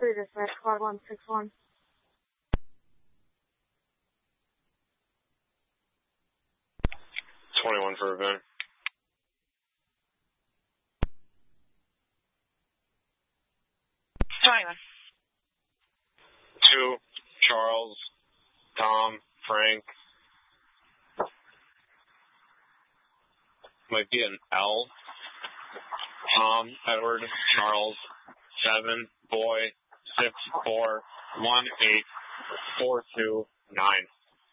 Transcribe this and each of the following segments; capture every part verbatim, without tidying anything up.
three to six, quad one six one. twenty-one for event. twenty-one. Two, Charles, Tom, Frank. Might be an L. Tom, Edward, Charles, seven, boy, six, four, one, eight, four, two, nine.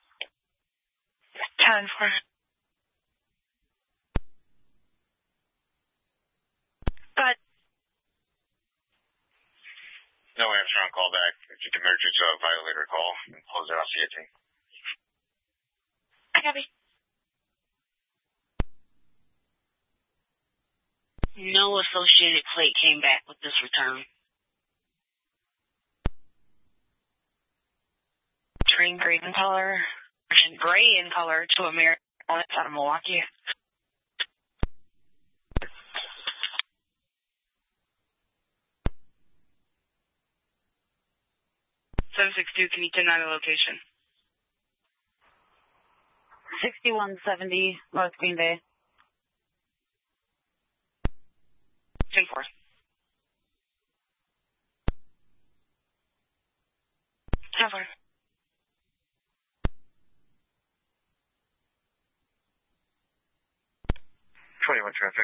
ten four. But No Armstrong, call back. If you can merge it to a violator call and close it off C A T. I copy. No associated plate came back with this return. Green, green in color, and gray in color to American out of Milwaukee. seven six two, can you ten nine the location? sixty-one seventy, North Green Bay. ten four. ten four. twenty-one traffic.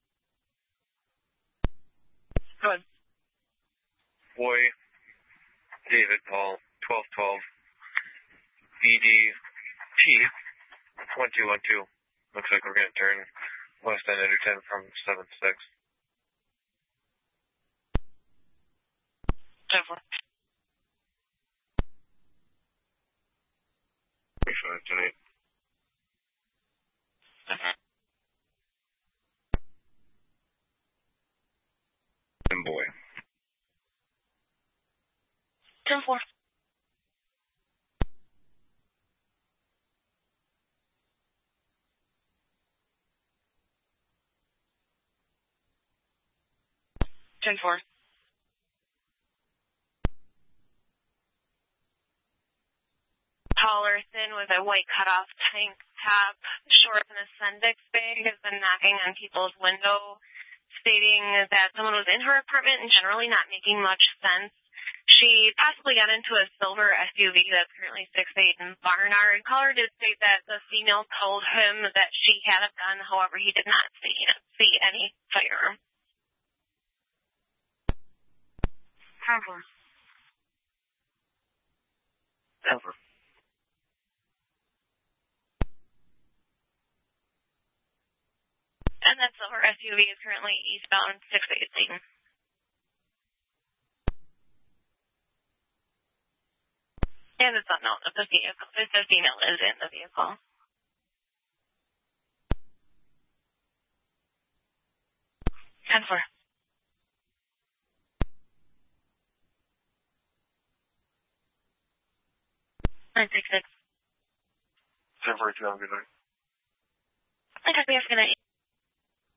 Go ahead. Boy, David, Paul, twelve twelve. B D T, one two one two. Looks like we're going to turn west end under ten from seven six. ten four. Make sure that's tonight. Uh-huh. And boy. ten four. ten four. Taller, thin, with a white cutoff tank top, shorts and a Sendix bag, has been knocking on people's window, stating that someone was in her apartment and generally not making much sense. She possibly got into a silver S U V that's currently six eight in Barnard. Caller did state that the female told him that she had a gun, however, he did not see, see any firearm. Cover. Cover. And that silver S U V is currently eastbound six eight Layton. And it's unknown if the vehicle, if the female is in the vehicle. ten four. nine six six. ten four two, have a good night. I got the F good night.